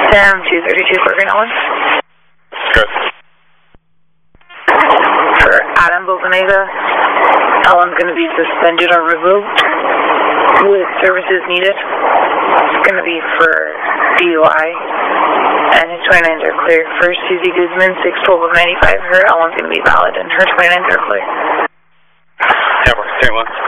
Sam 232 for Green Ellen. Good. For Adam Bocanega, Ellen's going to be suspended or removed with services needed. It's going to be for DUI, and his 29s are clear. For Susie Guzman, 612 of 95, her Ellen's going to be valid, and her 29s are clear. Yeah, we're 10-1.